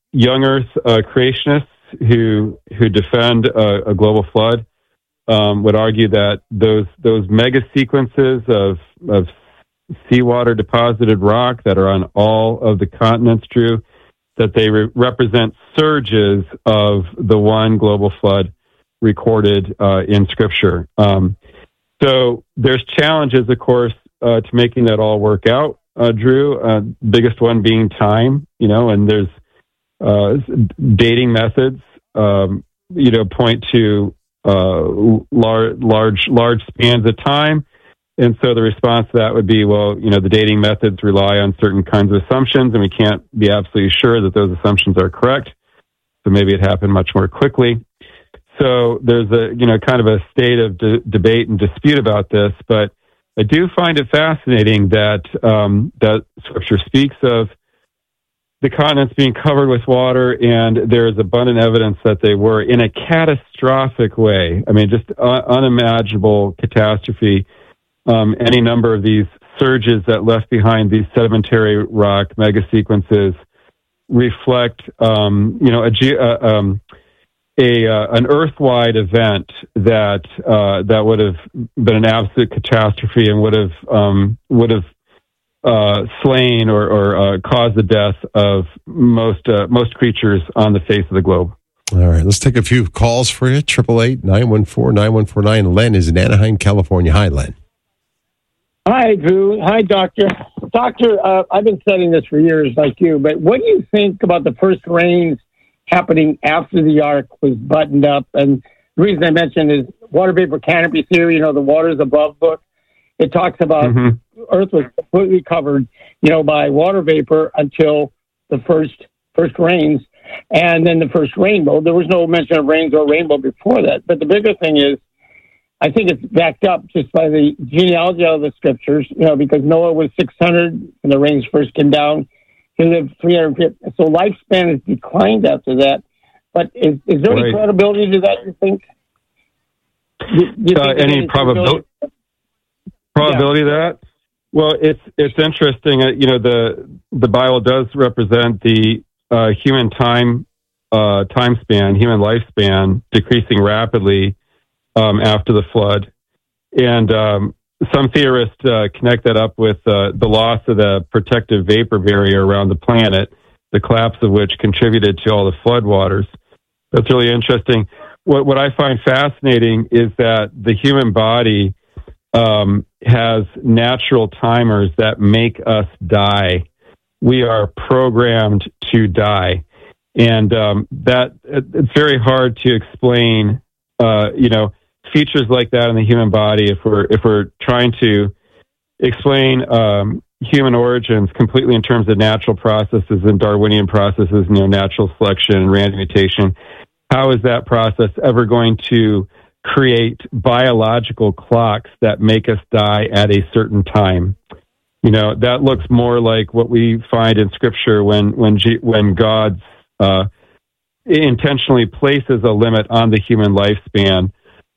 young Earth creationists who defend a global flood would argue that those mega sequences of seawater deposited rock that are on all of the continents, Drew, that they represent surges of the one global flood recorded in Scripture. So there's challenges, of course, to making that all work out, Drew. Biggest one being time, and there's dating methods, point to large spans of time. And so the response to that would be, well, the dating methods rely on certain kinds of assumptions, and we can't be absolutely sure that those assumptions are correct. So maybe it happened much more quickly. So there's a, kind of a state of debate and dispute about this, but I do find it fascinating that that Scripture speaks of the continents being covered with water, and there is abundant evidence that they were in a catastrophic way. I mean, just unimaginable catastrophe. Any number of these surges that left behind these sedimentary rock mega sequences reflect, an Earth-wide event that would have been an absolute catastrophe and would have slain or caused the death of most creatures on the face of the globe. All right, let's take a few calls for you. 888-914-9149. Len is in Anaheim, California. Hi, Len. Hi, Drew. Hi, Doctor. Doctor, I've been studying this for years like you, but what do you think about the first rains happening after the ark was buttoned up? And the reason I mentioned is water vapor canopy theory, the water's above book. It talks about Earth was completely covered, by water vapor until the first rains. And then the first rainbow. There was no mention of rains or rainbow before that. But the bigger thing is, I think it's backed up just by the genealogy of the Scriptures, because Noah was 600 when the rains first came down. He lived 350. So lifespan has declined after that. But is there any credibility to that, you think? Any probability of that? Well, it's interesting. The Bible does represent the human time span, human lifespan, decreasing rapidly after the flood, and some theorists connect that up with the loss of the protective vapor barrier around the planet, the collapse of which contributed to all the flood waters. That's really interesting. What I find fascinating is that the human body has natural timers that make us die. We are programmed to die, and that it's very hard to explain. Features like that in the human body, if we're trying to explain human origins completely in terms of natural processes and Darwinian processes, natural selection and random mutation, how is that process ever going to create biological clocks that make us die at a certain time? That looks more like what we find in Scripture when God intentionally places a limit on the human lifespan.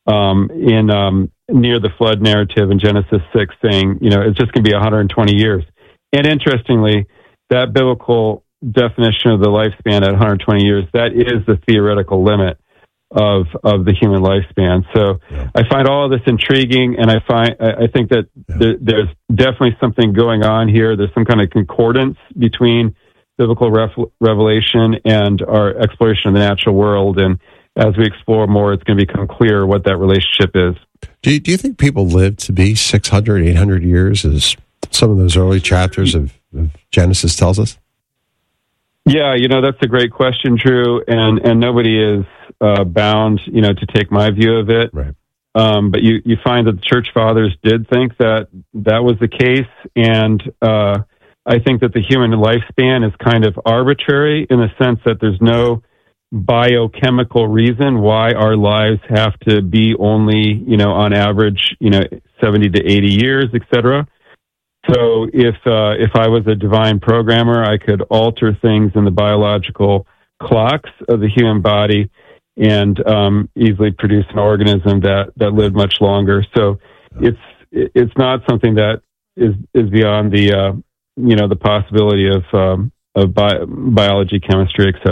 Near the flood narrative in Genesis 6, saying, it's just going to be 120 years. And interestingly, that biblical definition of the lifespan at 120 years, that is the theoretical limit of the human lifespan. So I find all of this intriguing, and I think that there's definitely something going on here. There's some kind of concordance between biblical revelation and our exploration of the natural world, and as we explore more, it's going to become clear what that relationship is. Do you think people lived to be 600, 800 years, as some of those early chapters of Genesis tells us? Yeah, that's a great question, Drew, and nobody is bound, to take my view of it. Right. But you find that the church fathers did think that was the case, and I think that the human lifespan is kind of arbitrary in the sense that there's no biochemical reason why our lives have to be only, on average, 70 to 80 years, etc. So if I was a divine programmer, I could alter things in the biological clocks of the human body and easily produce an organism that lived much longer. So it's not something that is beyond the the possibility of biology, chemistry, etc.